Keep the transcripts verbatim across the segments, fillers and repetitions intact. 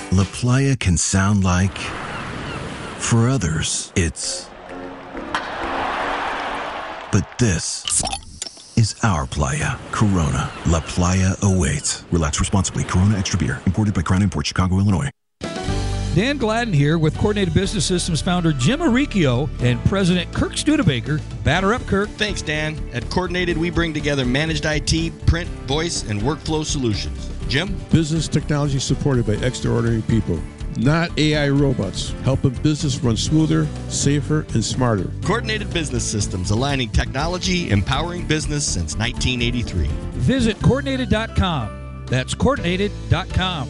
La Playa can sound like, for others, it's... But this is our playa. Corona. La Playa awaits. Relax responsibly. Corona Extra Beer. Imported by Crown Imports, Chicago, Illinois. Dan Gladden here with Coordinated Business Systems founder Jim Arricchio and President Kirk Studebaker. Batter up, Kirk. Thanks, Dan. At Coordinated, we bring together managed I T, print, voice, and workflow solutions. Jim? Business technology supported by extraordinary people. Not A I robots, helping business run smoother, safer, and smarter. Coordinated Business Systems, aligning technology, empowering business since nineteen eighty-three. Visit coordinated dot com. That's coordinated dot com.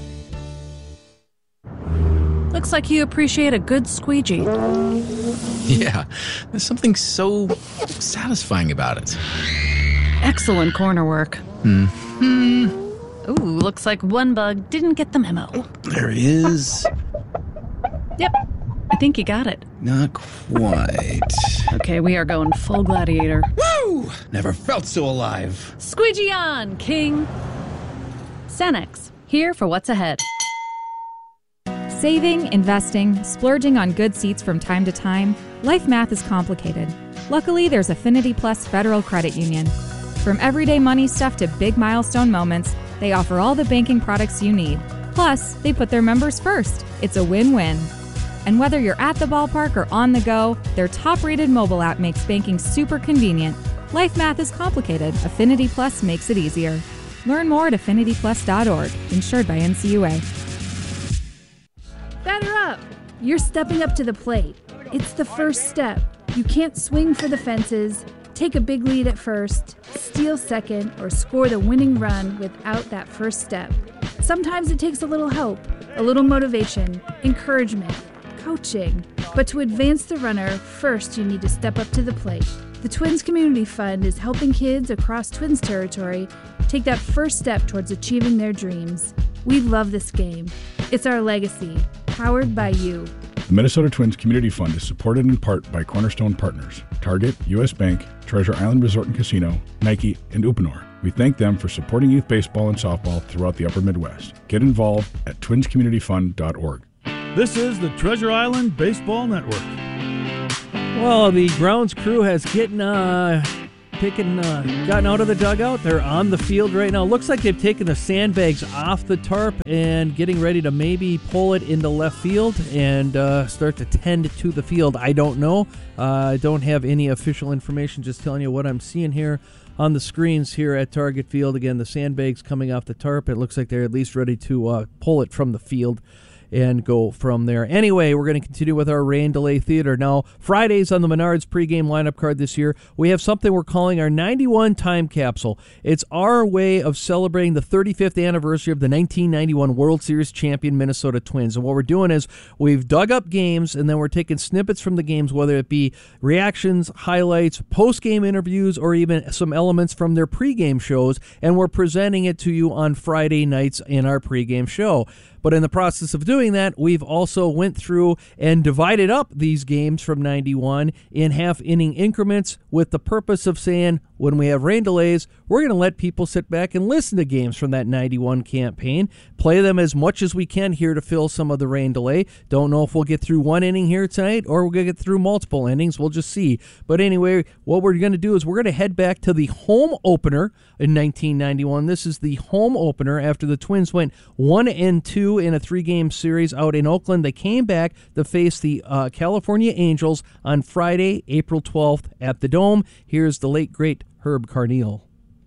Looks like you appreciate a good squeegee. Yeah, there's something so satisfying about it. Excellent corner work. Hmm. Ooh, looks like one bug didn't get the memo. Oh, there he is. Yep, I think you got it. Not quite. Okay, we are going full gladiator. Woo! Never felt so alive. Squeegee on, King. Cenex, here for what's ahead. Saving, investing, splurging on good seats from time to time, life math is complicated. Luckily, there's Affinity Plus Federal Credit Union. From everyday money stuff to big milestone moments, they offer all the banking products you need. Plus, they put their members first. It's a win-win. And whether you're at the ballpark or on the go, their top-rated mobile app makes banking super convenient. Life math is complicated. Affinity Plus makes it easier. Learn more at affinity plus dot org. Insured by N C U A. Batter up! You're stepping up to the plate. It's the first step. You can't swing for the fences, take a big lead at first, steal second, or score the winning run without that first step. Sometimes it takes a little help, a little motivation, encouragement, coaching. But to advance the runner, first you need to step up to the plate. The Twins Community Fund is helping kids across Twins territory take that first step towards achieving their dreams. We love this game. It's our legacy, powered by you. The Minnesota Twins Community Fund is supported in part by Cornerstone Partners, Target, U S Bank, Treasure Island Resort and Casino, Nike, and Uponor. We thank them for supporting youth baseball and softball throughout the upper Midwest. Get involved at twins community fund dot org. This is the Treasure Island Baseball Network. Well, the grounds crew has getting, uh, taken, uh, gotten out of the dugout. They're on the field right now. Looks like they've taken the sandbags off the tarp and getting ready to maybe pull it into left field and uh, start to tend to the field. I don't know. Uh, I don't have any official information, just telling you what I'm seeing here on the screens here at Target Field. Again, the sandbags coming off the tarp. It looks like they're at least ready to uh, pull it from the field and go from there. Anyway, we're going to continue with our Rain Delay Theater. Now, Fridays on the Menards pregame lineup card this year, we have something we're calling our ninety-one Time Capsule. It's our way of celebrating the thirty-fifth anniversary of the nineteen ninety-one World Series champion Minnesota Twins. And what we're doing is we've dug up games, and then we're taking snippets from the games, whether it be reactions, highlights, post-game interviews, or even some elements from their pregame shows, and we're presenting it to you on Friday nights in our pregame show. But in the process of doing that, we've also went through and divided up these games from ninety-one in half-inning increments with the purpose of saying, when we have rain delays, we're going to let people sit back and listen to games from that ninety-one campaign, play them as much as we can here to fill some of the rain delay. Don't know if we'll get through one inning here tonight or we're going to get through multiple innings. We'll just see. But anyway, what we're going to do is we're going to head back to the home opener in nineteen ninety-one. This is the home opener after the Twins went one and two in a three-game series out in Oakland. They came back to face the uh, California Angels on Friday, April twelfth at the Dome. Here's the late, great Herb Carneal.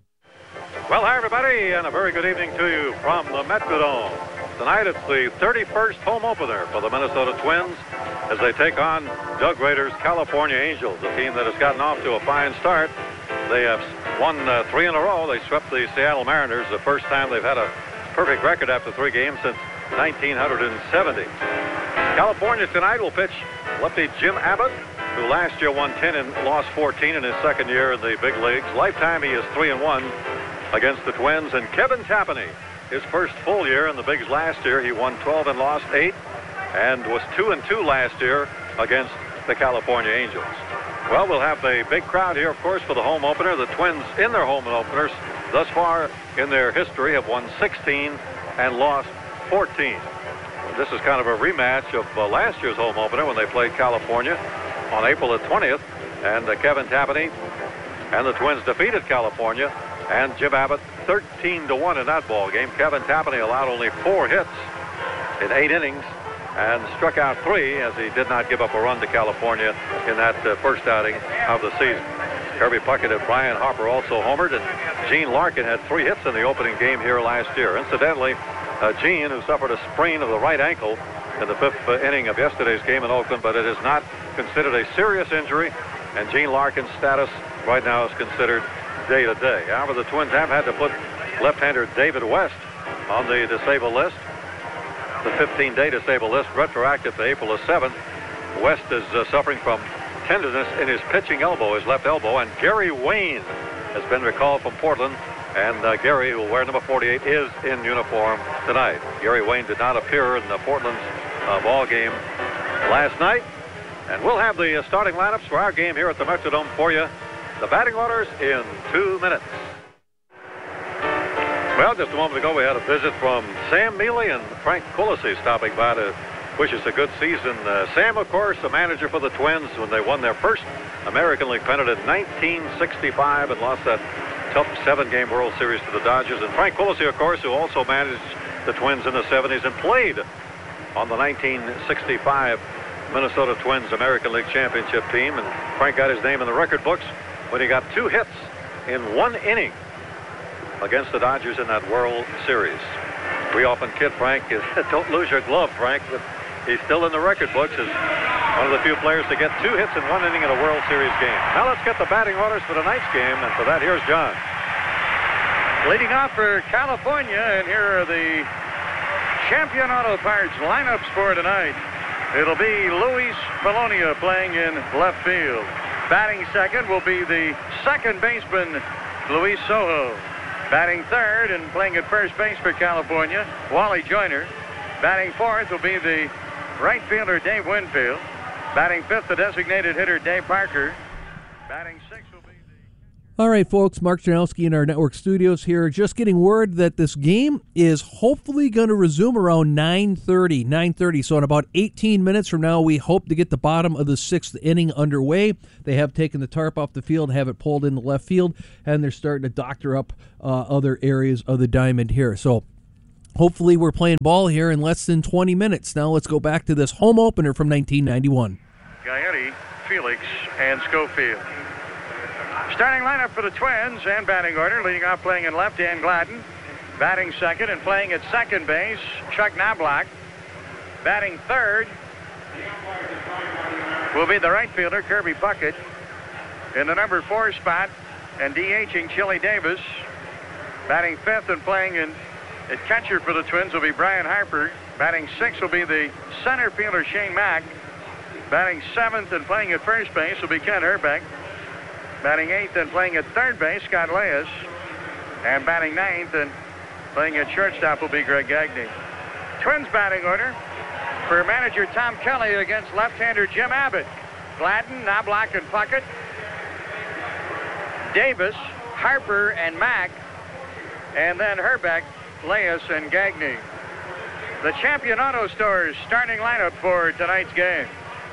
Well, hi, everybody, and a very good evening to you from the Metrodome. Tonight it's the thirty-first home opener for the Minnesota Twins as they take on Doug Rader's California Angels, a team that has gotten off to a fine start. They have won uh, three in a row. They swept the Seattle Mariners, the first time they've had a perfect record after three games since nineteen seventy. California tonight will pitch lefty Jim Abbott, who last year won ten and lost fourteen in his second year in the big leagues. Lifetime, he is three and one against the Twins. And Kevin Tapani, his first full year in the bigs last year, he won twelve and lost eight, and was two and two last year against the California Angels. Well, we'll have a big crowd here, of course, for the home opener. The Twins, in their home openers, thus far in their history, have won sixteen and lost fourteen. this is kind of a rematch of uh, last year's home opener when they played California on April the twentieth. And uh, Kevin Tapani and the Twins defeated California and Jim Abbott thirteen to one in that ball game. Kevin Tapani allowed only four hits in eight innings and struck out three, as he did not give up a run to California in that uh, first outing of the season. Kirby Puckett and Brian Harper also homered, and Gene Larkin had three hits in the opening game here last year. Incidentally, uh, Gene, who suffered a sprain of the right ankle in the fifth uh, inning of yesterday's game in Oakland, but it is not considered a serious injury, and Gene Larkin's status right now is considered day-to-day. However, the Twins have had to put left-hander David West on the disabled list, the fifteen-day disabled list, retroactive to April the seventh. West is uh, suffering from tenderness in his pitching elbow, his left elbow, and Gary Wayne has been recalled from Portland, and uh, Gary, who will wear number forty-eight, is in uniform tonight. Gary Wayne did not appear in the Portland's uh, ball game last night, and we'll have the uh, starting lineups for our game here at the Metrodome for you. The batting orders in two minutes. Well, just a moment ago, we had a visit from Sam Mealy and Frank Kulisi stopping by to wish us a good season. Uh, Sam, of course, the manager for the Twins when they won their first American League pennant in nineteen sixty-five and lost that tough seven-game World Series to the Dodgers. And Frank Kulisi, of course, who also managed the Twins in the seventies and played on the nineteen sixty-five Minnesota Twins American League Championship team. And Frank got his name in the record books when he got two hits in one inning against the Dodgers in that World Series. We often kid Frank, don't lose your glove, Frank, but he's still in the record books as one of the few players to get two hits in one inning in a World Series game. Now let's get the batting orders for tonight's game, and for that, here's John. Leading off for California, and here are the Champion Auto Parts lineups for tonight. It'll be Luis Polonia playing in left field. Batting second will be the second baseman, Luis Sojo. Batting third and playing at first base for California, Wally Joyner. Batting fourth will be the right fielder, Dave Winfield. Batting fifth, the designated hitter, Dave Parker. Batting sixth will be the... All right, folks, Mark Janowski in our network studios here. Just getting word that this game is hopefully going to resume around nine thirty. nine thirty, so in about eighteen minutes from now, we hope to get the bottom of the sixth inning underway. They have taken the tarp off the field, have it pulled in the left field, and they're starting to doctor up uh, other areas of the diamond here. So hopefully we're playing ball here in less than twenty minutes. Now let's go back to this home opener from nineteen ninety-one. Gaetti, Felix, and Schofield. Starting lineup for the Twins and batting order, leading off playing in left, Dan Gladden. Batting second and playing at second base, Chuck Knobloch. Batting third will be the right fielder, Kirby Puckett. In the number four spot and DHing Chili Davis. Batting fifth and playing in at catcher for the Twins will be Brian Harper. Batting sixth will be the center fielder, Shane Mack. Batting seventh and playing at first base will be Ken Herbeck. Batting eighth and playing at third base, Scott Leyes. And batting ninth and playing at shortstop will be Greg Gagne. Twins batting order for manager Tom Kelly against left-hander Jim Abbott. Gladden, Knobloch, and Puckett. Davis, Harper, and Mack. And then Herbeck, Leyes, and Gagne. The Champion Auto Stores starting lineup for tonight's game.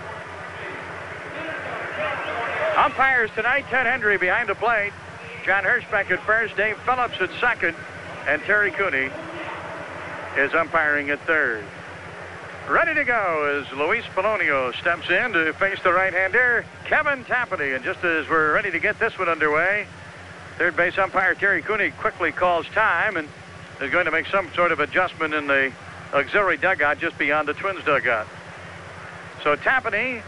Umpires tonight, Ted Hendry behind the plate. John Hirschbeck at first, Dave Phillips at second, and Terry Cooney is umpiring at third. Ready to go as Luis Polonio steps in to face the right-hander, Kevin Tapani. And just as we're ready to get this one underway, third base umpire Terry Cooney quickly calls time and is going to make some sort of adjustment in the auxiliary dugout just beyond the Twins dugout. So Tapani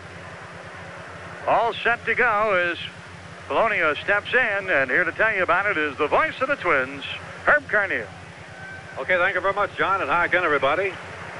all set to go as Polonio steps in, and here to tell you about it is the voice of the Twins, Herb Carneal. Okay, thank you very much, John, and hi again, everybody.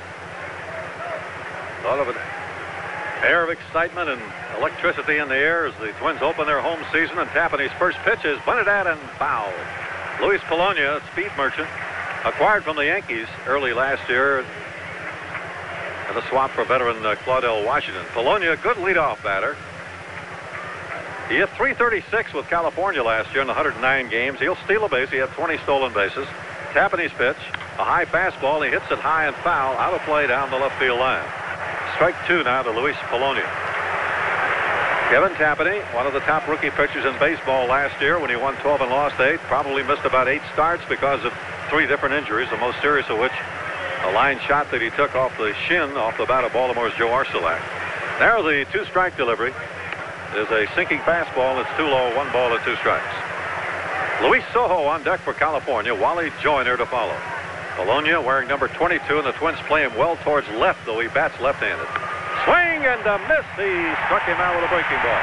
A lot of an air of excitement and electricity in the air as the Twins open their home season, and Tapani's first pitch is bunted at and foul. Luis Polonia, speed merchant, acquired from the Yankees early last year at a swap for veteran uh, Claudell Washington. Polonia, good leadoff batter. He hit three thirty-six with California last year in one hundred nine games. He'll steal a base. He had twenty stolen bases. Tapani's pitch, A high fastball. He hits it high and foul. Out of play down the left field line. Strike two now to Luis Polonia. Kevin Tapani, one of the top rookie pitchers in baseball last year when he won twelve and lost eight. Probably missed about eight starts because of three different injuries, the most serious of which a line shot that he took off the shin off the bat of Baltimore's Joe Arcelak. There, the two-strike delivery is a sinking fastball. It's too low, one ball and two strikes. Luis Sojo on deck for California. Wally Joyner to follow. Polonia wearing number twenty-two, and the Twins play him well towards left, though he bats left-handed. Swing and a miss. He struck him out with a breaking ball.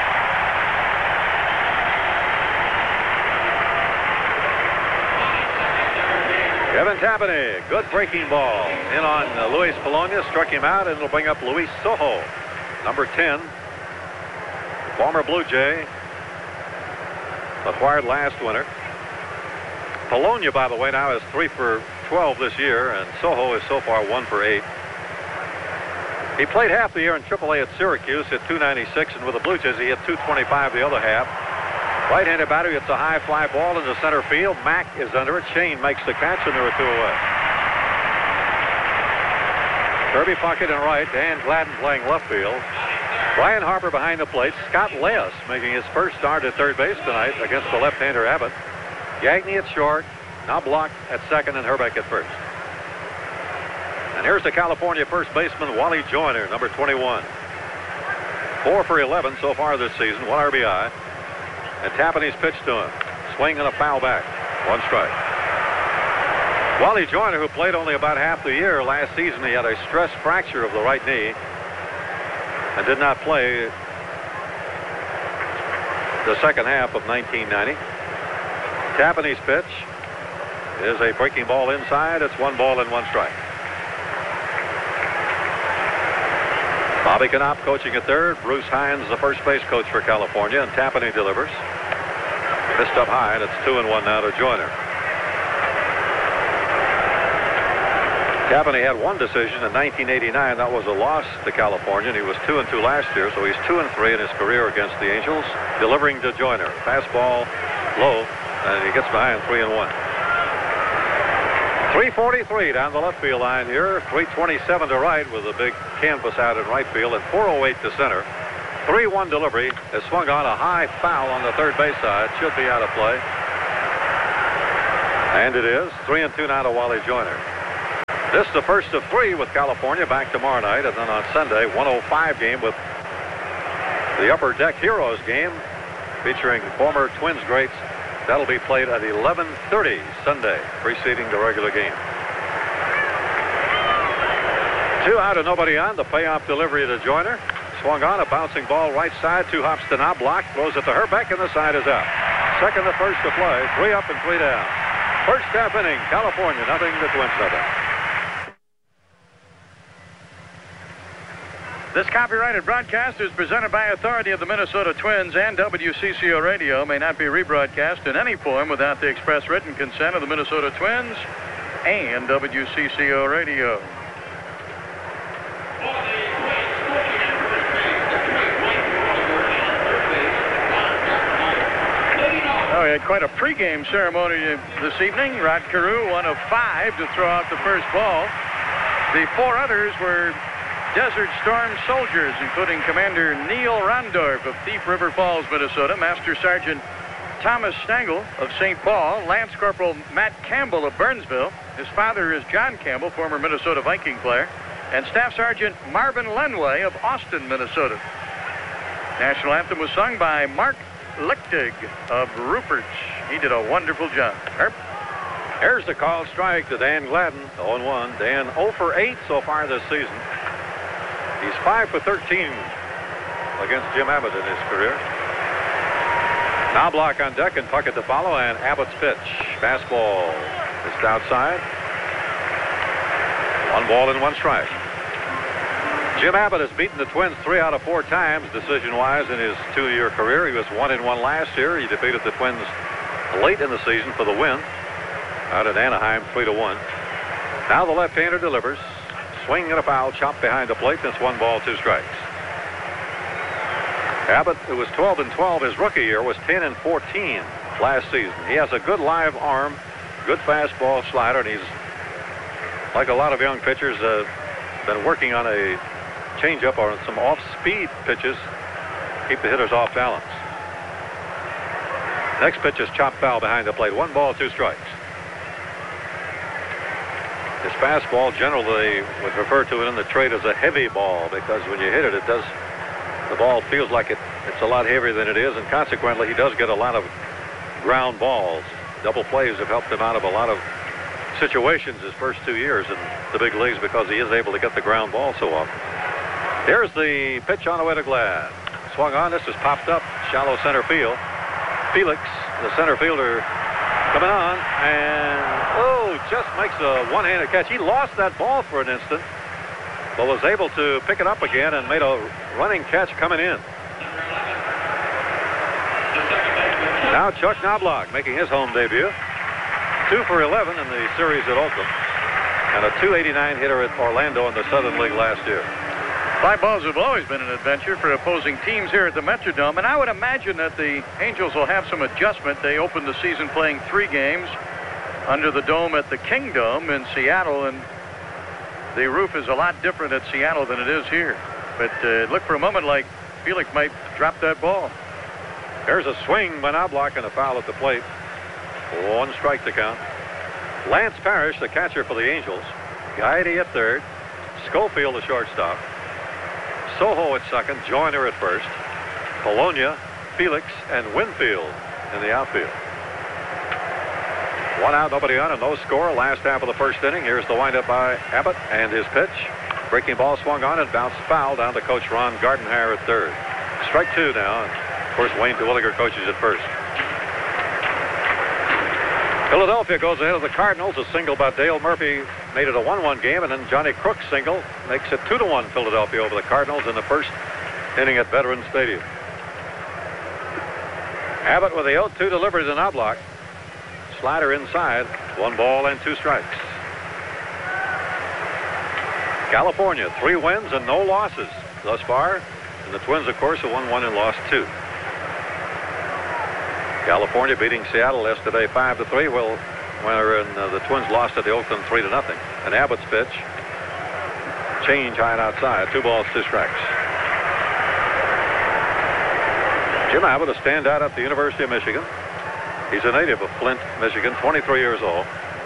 Kevin Tapani, good breaking ball. In on uh, Luis Polonia, struck him out, and it'll bring up Luis Sojo, number ten. Former Blue Jay, acquired last winter. Polonia, by the way, now is three for twelve this year, and Sojo is so far one for eight. He played half the year in triple A at Syracuse, hit two ninety-six, and with the Blue Jays, he hit two twenty-five the other half. Right-handed batter hits a high fly ball into center field. Mack is under it. Shane makes the catch, and there are two away. Kirby Puckett in right. Dan Gladden playing left field. Brian Harper behind the plate. Scott Leas making his first start at third base tonight against the left-hander Abbott. Gagne at short. Knobloch at second, and Herbeck at first. And here's the California first baseman, Wally Joyner, number twenty-one. Four for eleven so far this season, one R B I. And Tapani's pitch to him. Swing and a foul back. One strike. Wally Joyner, who played only about half the year last season, he had a stress fracture of the right knee and did not play the second half of nineteen ninety. Tapani's pitch is a breaking ball inside. It's one ball and one strike. Bobby Knopp coaching at third. Bruce Hines, the first base coach for California, and Tapani delivers. Missed up high, and it's two and one now to Joyner. Tapani had one decision in nineteen eighty-nine. That was a loss to California, and he was two and two last year, so he's two and three in his career against the Angels. Delivering to Joyner. Fastball low, and he gets behind three and one. three forty-three down the left field line here. three twenty-seven to right with a big canvas out in right field, and four oh eight to center. three one delivery is swung on, a high foul on the third base side. Should be out of play. And it is. three and two now to Wally Joyner. This is the first of three with California back tomorrow night, and then on Sunday, one oh five game with the Upper Deck Heroes game featuring former Twins greats. That'll be played at eleven thirty Sunday, preceding the regular game. Two out and nobody on. The payoff delivery to Joyner. Swung on, a bouncing ball right side. Two hops to Knobloch. Throws it to Herbeck, and the side is out. Second to first to play. Three up and three down. First half inning, California nothing, the Twins nothing. This copyrighted broadcast is presented by authority of the Minnesota Twins, and W C C O Radio may not be rebroadcast in any form without the express written consent of the Minnesota Twins and W C C O Radio. Oh, we had quite a pregame ceremony this evening. Rod Carew, one of five to throw out the first ball. The four others were Desert Storm soldiers, including Commander Neil Rondorf of Thief River Falls, Minnesota, Master Sergeant Thomas Stengel of Saint Paul, Lance Corporal Matt Campbell of Burnsville. His father is John Campbell, former Minnesota Viking player, and Staff Sergeant Marvin Lenway of Austin, Minnesota. National anthem was sung by Mark Lichtig of Rupert's. He did a wonderful job. Herb? Here's the call strike to Dan Gladden, oh and one. Dan oh for eight so far this season. He's five for thirteen against Jim Abbott in his career. Knobloch on deck and Puckett to follow, and Abbott's pitch. Fastball is outside. One ball and one strike. Jim Abbott has beaten the Twins three out of four times decision-wise in his two-year career. He was one and one last year. He defeated the Twins late in the season for the win out at Anaheim, three to one. Now the left-hander delivers. Swing and a foul, chopped behind the plate. That's one ball, two strikes. Abbott, who was twelve and twelve his rookie year, was ten and fourteen last season. He has a good live arm, good fastball slider, and he's like a lot of young pitchers, uh, been working on a changeup or some off-speed pitches, keep the hitters off balance. Next pitch is chopped foul behind the plate. One ball, two strikes. His fastball, generally would refer to it in the trade as a heavy ball, because when you hit it, it does, the ball feels like it, it's a lot heavier than it is, and consequently he does get a lot of ground balls. Double plays have helped him out of a lot of situations his first two years in the big leagues because he is able to get the ground ball so often. Here's the pitch on the way to Glad. Swung on. This is popped up shallow center field. Felix, the center fielder, coming on, and oh, just makes a one-handed catch. He lost that ball for an instant, but was able to pick it up again and made a running catch coming in. Now Chuck Knobloch making his home debut. two for eleven in the series at Oakland, and a two eighty-nine hitter at Orlando in the Southern League last year. Fly balls have always been an adventure for opposing teams here at the Metrodome, and I would imagine that the Angels will have some adjustment. They opened the season playing three games under the dome at the Kingdome in Seattle, and the roof is a lot different at Seattle than it is here. But uh, it looked for a moment like Felix might drop that ball. There's a swing by Knobloch and a foul at the plate. One strike to count. Lance Parrish, the catcher for the Angels. Gaetti at third. Schofield, the shortstop. Soho at second. Joyner at first. Polonia, Felix, and Winfield in the outfield. One out, nobody on, and no score. Last half of the first inning. Here's the windup by Abbott and his pitch. Breaking ball swung on and bounced foul down to Coach Ron Gardenhire at third. Strike two now. Of course, Wayne Terwilliger coaches at first. Philadelphia goes ahead of the Cardinals. A single by Dale Murphy made it a one one game, and then Johnny Crook's single makes it two to one Philadelphia over the Cardinals in the first inning at Veterans Stadium. Abbott with the oh two delivery to Knobloch. Slider inside. One ball and two strikes. California, three wins and no losses thus far. And the Twins, of course, have won one and lost two. California beating Seattle yesterday five to three. Well, when uh, the Twins lost to the Oakland three to nothing. And Abbott's pitch. Change high and outside. Two balls, two strikes. Jim Abbott, a standout at the University of Michigan. He's a native of Flint, Michigan, twenty-three years old.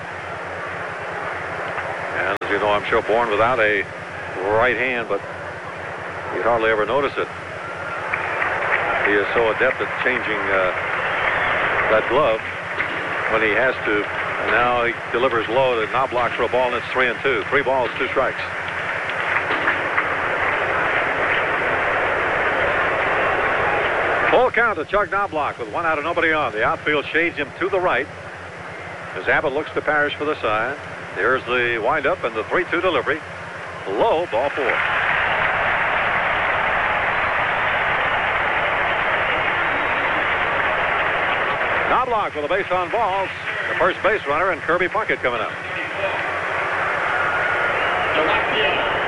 And as you know, I'm sure born without a right hand, but you'd hardly ever notice it. He is so adept at changing uh, that glove when he has to. And now he delivers low to Knobloch for a ball, and it's three and two. Three balls, two strikes. Full count to Chuck Knobloch with one out and nobody on. The outfield shades him to the right as Abbott looks to Parrish for the side. There's the windup and the three two delivery. Low, ball four. Knobloch with a base on balls. The first base runner and Kirby Puckett coming up.